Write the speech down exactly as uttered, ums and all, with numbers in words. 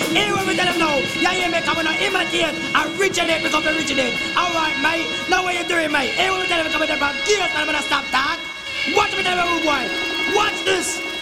Here what we tell them now. Yeah, yeah, make come on, imitate, originate, become originate. All right, mate. Now what you doing, mate? Here what we tell them come on, gears, man, I'm gonna stop talk. Watch me tell them, boy. Watch this.